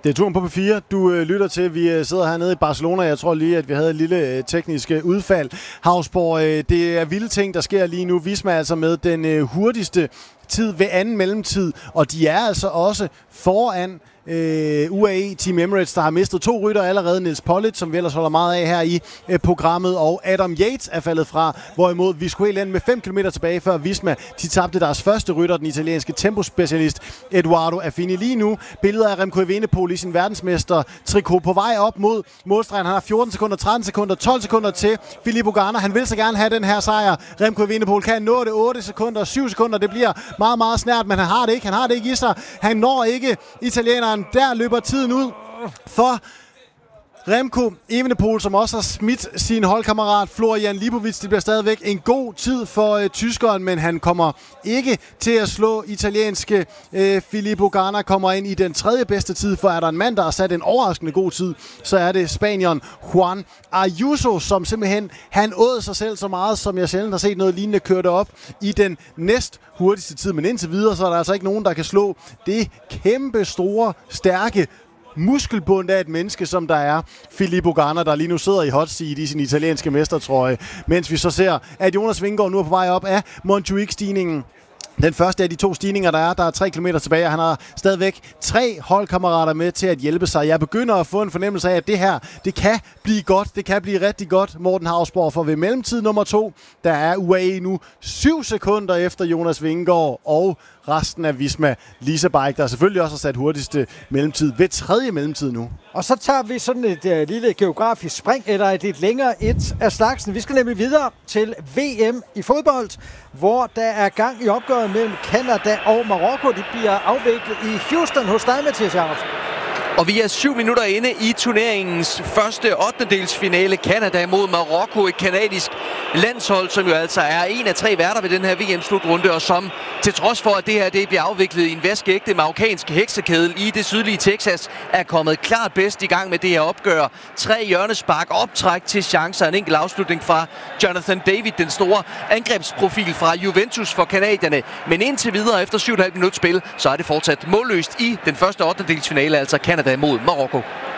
Det er turen på P4, du lytter til. Vi sidder hernede i Barcelona. Jeg tror lige, at vi havde et lille teknisk udfald. Hausborg, det er vilde ting, der sker lige nu. Visma altså med den hurtigste tid ved anden mellemtid, og de er altså også foran UAE Team Emirates, der har mistet 2 rytter allerede. Niels Pollitt, som vi ellers holder meget af her i programmet, og Adam Yates er faldet fra, hvorimod vi skulle helt ind med 5 km tilbage før Visma. De tabte deres første rytter, den italienske tempospecialist Edoardo Affini. Lige nu billeder af Remco Evenepoel i sin verdensmester-trikot på vej op mod målstregen. Han har 14 sekunder, 13 sekunder, 12 sekunder til Filippo Ganna. Han vil så gerne have den her sejr. Remco Evenepoel kan nå det 8 sekunder, 7 sekunder. Det bliver meget, meget snært, men han har det ikke. Han har det ikke i sig. Han når ikke italieneren. Der løber tiden ud for Remco Evenepoel, som også har smidt sin holdkammerat Florian Lipovic. Det bliver stadigvæk en god tid for tyskeren, men han kommer ikke til at slå italienske Filippo Ganna. Kommer ind i den 3. bedste tid, for er der en mand, der har sat en overraskende god tid, så er det spanieren Juan Ayuso, som simpelthen han åd sig selv så meget, som jeg sjældent har set noget lignende kørte op i den næst hurtigste tid. Men indtil videre, så er der altså ikke nogen, der kan slå det kæmpe store, stærke muskelbund af et menneske, som der er Filippo Ganna, der lige nu sidder i hot seat i sin italienske mestertrøje, mens vi så ser, at Jonas Vingegaard nu er på vej op af Montjuic-stigningen. Den første af de 2 stigninger, der er 3 km tilbage, og han har stadigvæk 3 holdkammerater med til at hjælpe sig. Jeg begynder at få en fornemmelse af, at det her, det kan blive godt, det kan blive rigtig godt, Morten Hausborg, for ved mellemtid nummer 2, der er UAE nu 7 sekunder efter Jonas Vingegaard og resten af Visma Lease Bike, der selvfølgelig også har sat hurtigste mellemtid ved 3. mellemtid nu. Og så tager vi sådan et lille geografisk spring, eller et længere et af slagsen. Vi skal nemlig videre til VM i fodbold, hvor der er gang i opgøret mellem Canada og Marokko. Det bliver afviklet i Houston hos dig, Mathias Jacobsen. Og vi er 7 minutter inde i turneringens første 8-delsfinale. Canada mod Marokko, et kanadisk landshold, som jo altså er en af 3 værter ved den her VM-slutrunde, og som til trods for, at det her bliver afviklet i en vaskeægte marokkansk heksekedel i det sydlige Texas, er kommet klart bedst i gang med det her opgør. 3 hjørnespark, optræk til chancer, en enkelt afslutning fra Jonathan David, den store angrebsprofil fra Juventus for kanadierne. Men indtil videre, efter 7,5 minutter spil, så er det fortsat målløst i den første 8-delsfinale, altså Canada mod Marokko.